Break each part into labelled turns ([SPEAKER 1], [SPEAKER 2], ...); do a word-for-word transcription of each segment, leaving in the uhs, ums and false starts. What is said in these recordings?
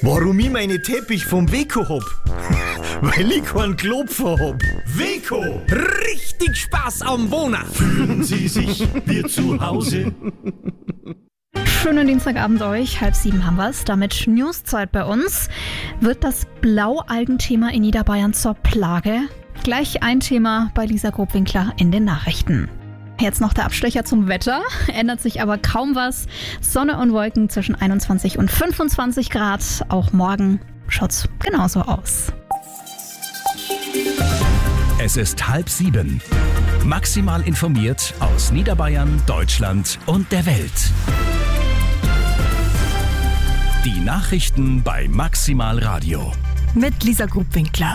[SPEAKER 1] Warum ich meine Teppich vom Weco hab? Weil ich keinen Klopfer hab. Weco!
[SPEAKER 2] Richtig Spaß am Wohnen!
[SPEAKER 1] Fühlen Sie sich wie zu Hause?
[SPEAKER 3] Schönen Dienstagabend euch, halb sieben haben wir's. Damit Newszeit bei uns. Wird das Blaualgenthema in Niederbayern zur Plage? Gleich ein Thema bei Lisa Grobwinkler in den Nachrichten. Jetzt noch der Abstecher zum Wetter. Ändert sich aber kaum was. Sonne und Wolken zwischen einundzwanzig und fünfundzwanzig Grad. Auch morgen schaut's genauso aus.
[SPEAKER 4] Es ist halb sieben. Maximal informiert aus Niederbayern, Deutschland und der Welt. Die Nachrichten bei Maximal Radio.
[SPEAKER 5] Mit Lisa Grubwinkler.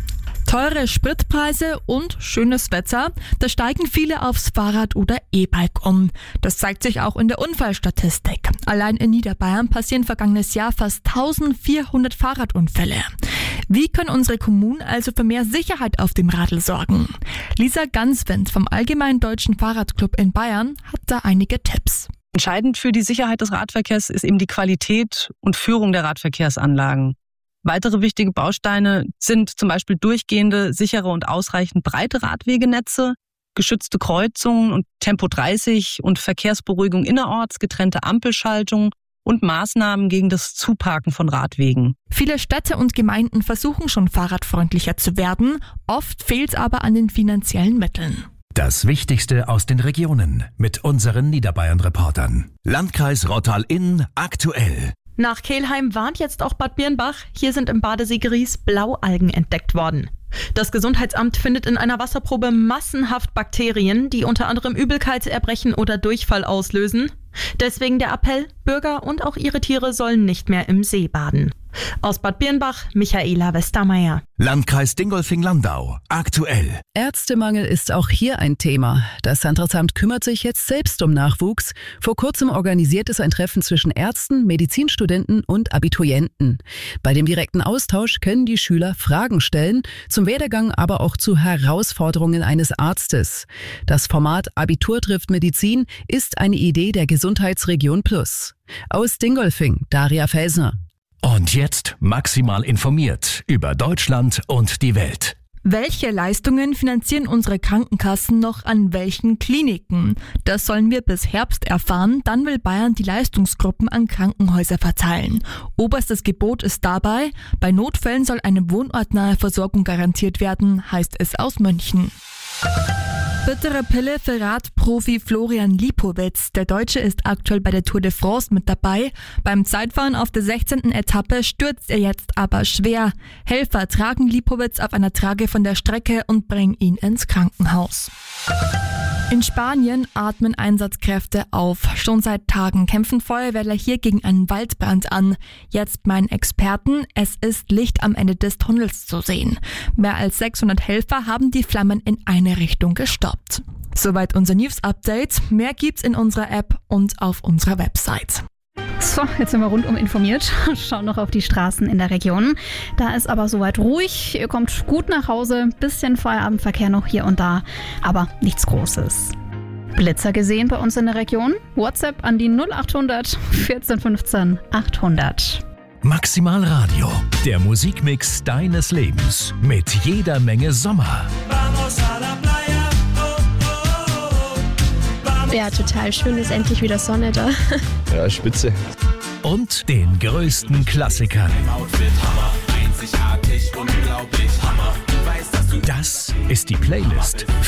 [SPEAKER 5] Teure Spritpreise und schönes Wetter, da steigen viele aufs Fahrrad oder E-Bike um. Das zeigt sich auch in der Unfallstatistik. Allein in Niederbayern passieren vergangenes Jahr fast eintausendvierhundert Fahrradunfälle. Wie können unsere Kommunen also für mehr Sicherheit auf dem Radl sorgen? Lisa Ganswind vom Allgemeinen Deutschen Fahrradclub in Bayern hat da einige Tipps.
[SPEAKER 6] Entscheidend für die Sicherheit des Radverkehrs ist eben die Qualität und Führung der Radverkehrsanlagen. Weitere wichtige Bausteine sind zum Beispiel durchgehende, sichere und ausreichend breite Radwegenetze, geschützte Kreuzungen und Tempo dreißig und Verkehrsberuhigung innerorts, getrennte Ampelschaltung und Maßnahmen gegen das Zuparken von Radwegen.
[SPEAKER 5] Viele Städte und Gemeinden versuchen schon fahrradfreundlicher zu werden, oft fehlt es aber an den finanziellen Mitteln.
[SPEAKER 4] Das Wichtigste aus den Regionen mit unseren Niederbayern-Reportern. Landkreis Rottal-Inn aktuell.
[SPEAKER 7] Nach Kelheim warnt jetzt auch Bad Birnbach. Hier sind im Badesee Gries Blaualgen entdeckt worden. Das Gesundheitsamt findet in einer Wasserprobe massenhaft Bakterien, die unter anderem Übelkeit, Erbrechen oder Durchfall auslösen. Deswegen der Appell, Bürger und auch ihre Tiere sollen nicht mehr im See baden. Aus Bad Birnbach, Michaela Westermeier.
[SPEAKER 4] Landkreis Dingolfing-Landau aktuell.
[SPEAKER 8] Ärztemangel ist auch hier ein Thema. Das Landratsamt kümmert sich jetzt selbst um Nachwuchs. Vor kurzem organisiert es ein Treffen zwischen Ärzten, Medizinstudenten und Abiturienten. Bei dem direkten Austausch können die Schüler Fragen stellen, zum Werdegang, aber auch zu Herausforderungen eines Arztes. Das Format Abitur trifft Medizin ist eine Idee der Gesundheitsregion Plus. Aus Dingolfing, Daria Felsner.
[SPEAKER 4] Und jetzt maximal informiert über Deutschland und die Welt.
[SPEAKER 5] Welche Leistungen finanzieren unsere Krankenkassen noch an welchen Kliniken? Das sollen wir bis Herbst erfahren, dann will Bayern die Leistungsgruppen an Krankenhäuser verteilen. Oberstes Gebot ist dabei, bei Notfällen soll eine wohnortnahe Versorgung garantiert werden, heißt es aus München. Bittere Pille für Radprofi Florian Lipowitz. Der Deutsche ist aktuell bei der Tour de France mit dabei. Beim Zeitfahren auf der sechzehnten Etappe stürzt er jetzt aber schwer. Helfer tragen Lipowitz auf einer Trage von der Strecke und bringen ihn ins Krankenhaus. In Spanien atmen Einsatzkräfte auf. Schon seit Tagen kämpfen Feuerwehrler hier gegen einen Waldbrand an. Jetzt meinen Experten, es ist Licht am Ende des Tunnels zu sehen. Mehr als sechshundert Helfer haben die Flammen in eine Richtung gestoppt. Soweit unser News-Update. Mehr gibt's in unserer App und auf unserer Website.
[SPEAKER 3] So, jetzt sind wir rundum informiert. Schauen noch auf die Straßen in der Region. Da ist aber soweit ruhig. Ihr kommt gut nach Hause. Bisschen Feierabendverkehr noch hier und da, aber nichts Großes. Blitzer gesehen bei uns in der Region? WhatsApp an die null achthundert vierzehn fünfzehn achthundert.
[SPEAKER 4] Maximal Radio, der Musikmix deines Lebens mit jeder Menge Sommer.
[SPEAKER 9] Ja, total schön, ist endlich wieder Sonne da.
[SPEAKER 10] Ja, spitze.
[SPEAKER 4] Und den größten Klassikern. Das ist die Playlist